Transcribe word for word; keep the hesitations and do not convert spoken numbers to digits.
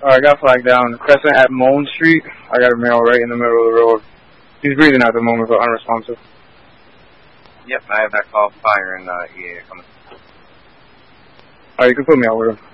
Alright, I got flagged down. Crescent at Moan Street. I got a male right in the middle of the road. He's breathing at the moment, but unresponsive. Yep, I have that call. Fire and uh, E A coming. Alright, you can put me out with him.